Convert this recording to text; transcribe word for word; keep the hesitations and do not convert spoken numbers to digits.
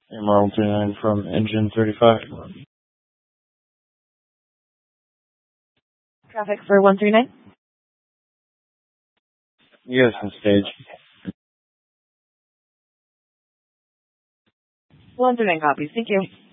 Emerald thirty-nine from engine thirty-five. Traffic for one three nine. Yes, on stage. one three nine copies. Thank you.